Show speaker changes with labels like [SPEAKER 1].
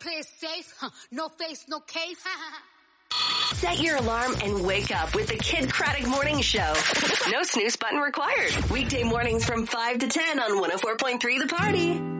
[SPEAKER 1] play it safe. No face, no case.
[SPEAKER 2] Set your alarm and wake up with the Kid Craddock Morning Show. No snooze button required. Weekday mornings from 5 to 10 on 104.3 The Party.